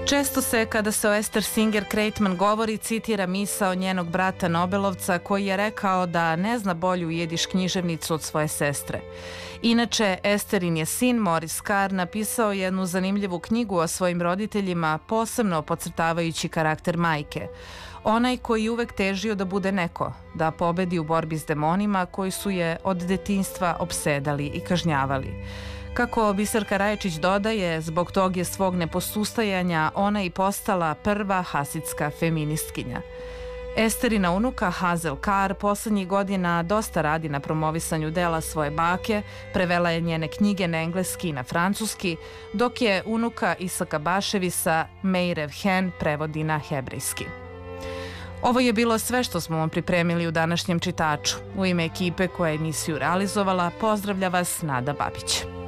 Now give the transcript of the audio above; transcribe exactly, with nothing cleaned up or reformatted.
Često se, kada se o Ester Singer Kreitman govori, citira misao njenog brata Nobelovca koji je rekao da ne zna bolju jidiš književnicu od svoje sestre. Inače, Esterin je sin Maurice Carr napisao jednu zanimljivu knjigu o svojim roditeljima, posebno podcrtavajući karakter majke. Onaj koji uvek težio da bude neko, da pobedi u borbi s demonima koji su je od detinjstva opsedali i kažnjavali. Kako Biserka Rajačić dodaje, zbog tog je svog neposustajanja ona i postala prva hasidska feministkinja. Esterina unuka Hazel Carr poslednjih godina dosta radi na promovisanju dela svoje bake, prevela je njene knjige na engleski i na francuski, dok je unuka Isaka Baševisa Meirev Hen prevodi na hebrejski. Ovo je bilo sve što smo vam pripremili u današnjem čitaču. U ime ekipe koja je emisiju realizovala, pozdravlja vas Nada Babić.